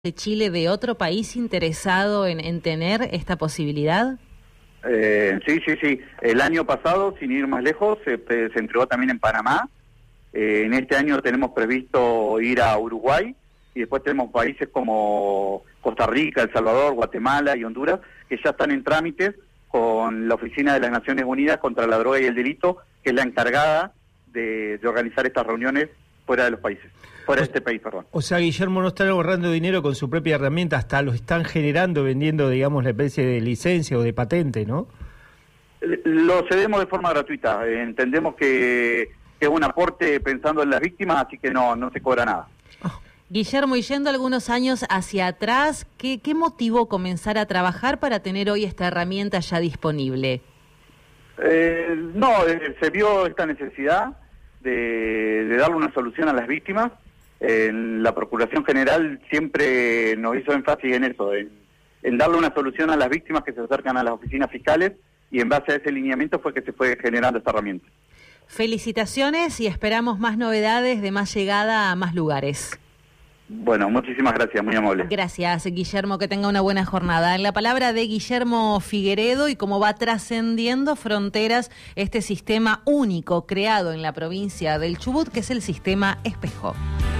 de Chile de otro país interesado en tener esta posibilidad? Sí. El año pasado, sin ir más lejos, se entregó también en Panamá. En este año tenemos previsto ir a Uruguay y después tenemos países como Costa Rica, El Salvador, Guatemala y Honduras que ya están en trámites con la Oficina de las Naciones Unidas contra la Droga y el Delito, que es la encargada de organizar estas reuniones fuera de los países. Fuera de este país, perdón. O sea, Guillermo no está ahorrando dinero con su propia herramienta, hasta lo están generando, vendiendo, digamos, la especie de licencia o de patente, ¿no? Lo cedemos de forma gratuita. Entendemos que es un aporte pensando en las víctimas, así que no se cobra nada. Guillermo, y yendo algunos años hacia atrás, ¿qué motivó comenzar a trabajar para tener hoy esta herramienta ya disponible? Se vio esta necesidad de darle una solución a las víctimas. La Procuración General siempre nos hizo énfasis en eso, en darle una solución a las víctimas que se acercan a las oficinas fiscales, y en base a ese lineamiento fue que se fue generando esta herramienta. Felicitaciones y esperamos más novedades, de más llegada a más lugares. Bueno, muchísimas gracias, muy amable. Gracias, Guillermo, que tenga una buena jornada. En la palabra de Guillermo Figueredo y cómo va trascendiendo fronteras este sistema único creado en la provincia del Chubut, que es el sistema Espejo.